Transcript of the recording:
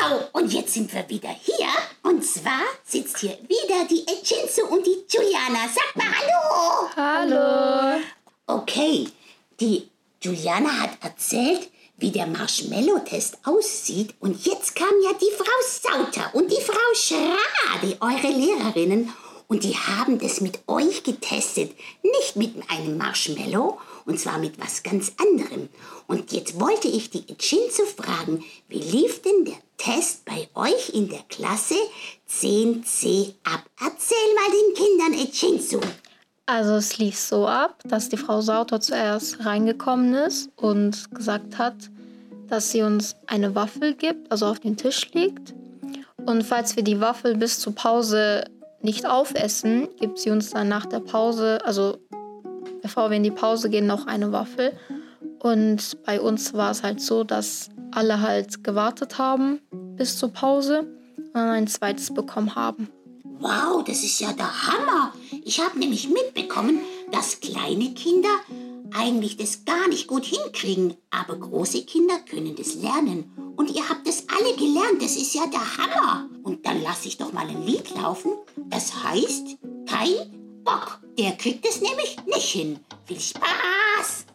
Wow, und jetzt sind wir wieder hier. Und zwar sitzt hier wieder die Echinzu und die Juliana. Sag mal hallo. Hallo. Okay, die Juliana hat erzählt, wie der Marshmallow-Test aussieht. Und jetzt kam ja die Frau Sauter und die Frau Schrade, eure Lehrerinnen. Und die haben das mit euch getestet. Nicht mit einem Marshmallow, und zwar mit was ganz anderem. Und jetzt wollte ich die Echinzu fragen, wie lief denn der Test bei euch in der Klasse 10c ab? Erzähl mal den Kindern, Echinzu. Also es lief so ab, dass die Frau Sauter zuerst reingekommen ist und gesagt hat, dass sie uns eine Waffel gibt, also auf den Tisch legt. Und falls wir die Waffel bis zur Pause nicht aufessen, gibt sie uns dann nach der Pause, also bevor wir in die Pause gehen, noch eine Waffel. Und bei uns war es halt so, dass alle halt gewartet haben bis zur Pause und dann ein zweites bekommen haben. Wow, das ist ja der Hammer. Ich habe nämlich mitbekommen, dass kleine Kinder eigentlich das gar nicht gut hinkriegen, aber große Kinder können das lernen. Und ihr habt das alle gelernt, das ist ja der Hammer. Und dann lasse ich doch mal ein Lied laufen, das heißt, kein Bock. Der kriegt es nämlich nicht hin. Viel Spaß!